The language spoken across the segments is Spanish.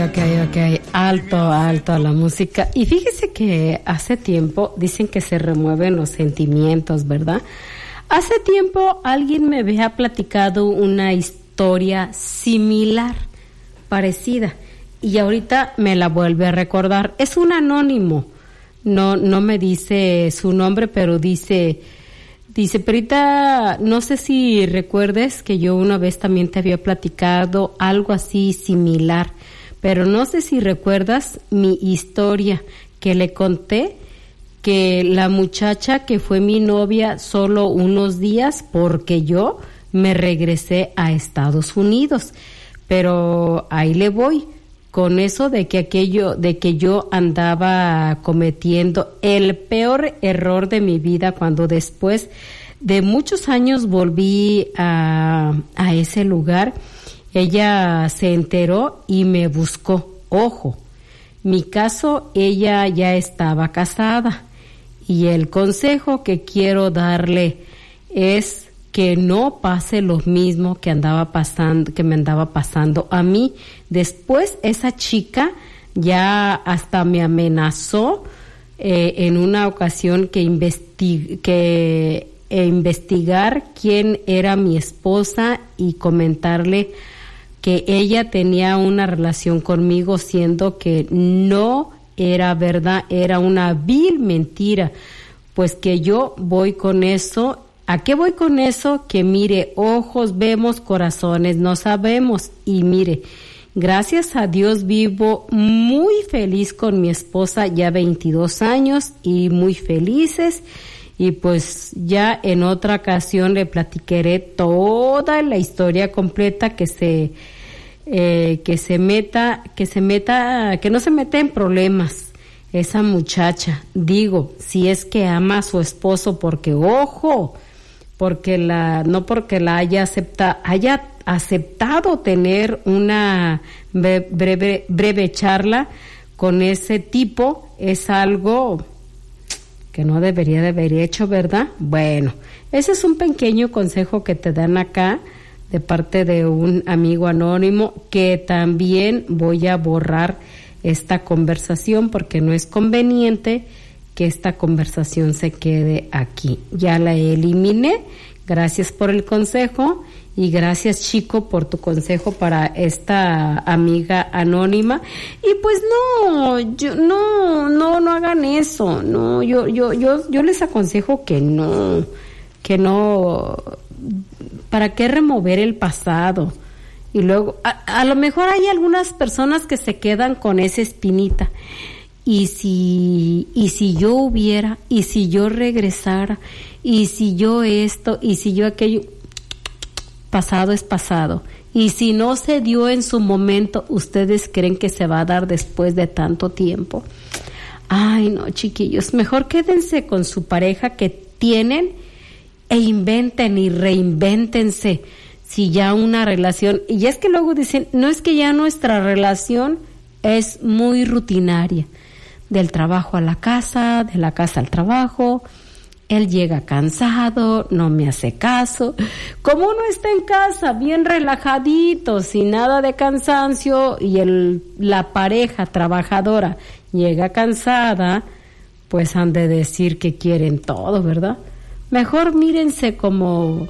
Ok, alto a la música. Y fíjese que hace tiempo dicen que se remueven los sentimientos, ¿verdad? Hace tiempo alguien me había platicado una historia similar, parecida, y ahorita me la vuelve a recordar. Es un anónimo, no me dice su nombre, pero dice, Perita, no sé si recuerdes que yo una vez también te había platicado algo así similar, pero no sé si recuerdas mi historia que le conté, que la muchacha que fue mi novia solo unos días porque yo me regresé a Estados Unidos. Pero ahí le voy, con eso de que yo andaba cometiendo el peor error de mi vida cuando después de muchos años volví a ese lugar. Ella se enteró y me buscó. Ojo, mi caso, ella ya estaba casada, y el consejo que quiero darle es que no pase lo mismo que me andaba pasando a mí. Después esa chica ya hasta me amenazó en una ocasión que investigar quién era mi esposa y comentarle que ella tenía una relación conmigo, siendo que no era verdad, era una vil mentira. Pues que yo voy con eso. ¿A qué voy con eso? Que mire, ojos vemos, corazones no sabemos. Y mire, gracias a Dios vivo muy feliz con mi esposa, ya 22 años y muy felices. Y pues ya en otra ocasión le platicaré toda la historia completa, que no se meta en problemas esa muchacha. Digo, si es que ama a su esposo, porque ojo, no porque la haya aceptado tener una breve charla con ese tipo, es algo que no debería de haber hecho, ¿verdad? Bueno, ese es un pequeño consejo que te dan acá de parte de un amigo anónimo, que también voy a borrar esta conversación porque no es conveniente que esta conversación se quede aquí. Ya la eliminé. Gracias por el consejo y gracias, chico, por tu consejo para esta amiga anónima. Y pues no hagan eso. No, yo les aconsejo que no. ¿Para qué remover el pasado? Y luego, a lo mejor hay algunas personas que se quedan con esa espinita. Y si yo hubiera, y si yo regresara, y si yo esto, y si yo aquello, pasado es pasado. Y si no se dio en su momento, ¿ustedes creen que se va a dar después de tanto tiempo? Ay, no, chiquillos, mejor quédense con su pareja que tienen e inventen y reinvéntense. Si ya una relación, y es que luego dicen, no, es que ya nuestra relación es muy rutinaria, del trabajo a la casa, de la casa al trabajo, él llega cansado, no me hace caso. Como uno está en casa bien relajadito, sin nada de cansancio, y la pareja trabajadora llega cansada, pues han de decir que quieren todo, ¿verdad? Mejor mírense como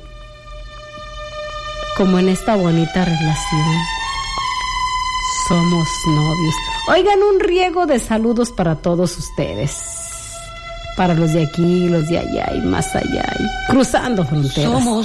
en esta bonita relación. Somos novios. Oigan, un riego de saludos para todos ustedes. Para los de aquí, los de allá y más allá, y cruzando fronteras. Somos